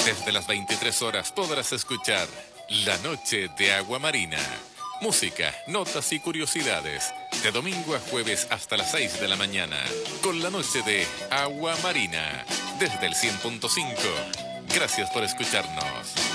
Desde las 23 horas podrás escuchar La Noche de Agua Marina. Música, notas y curiosidades. De domingo a jueves hasta las 6 de la mañana. Con La Noche de Agua Marina. Desde el 100.5. Gracias por escucharnos.